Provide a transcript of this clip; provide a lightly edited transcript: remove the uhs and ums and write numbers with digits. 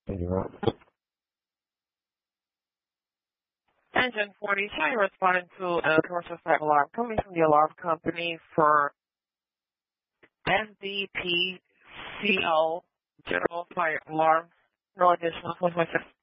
Engine 40, how you responding to a commercial type alarm coming from the alarm company for SDPCO General Fire Alarm. No additional 4.6.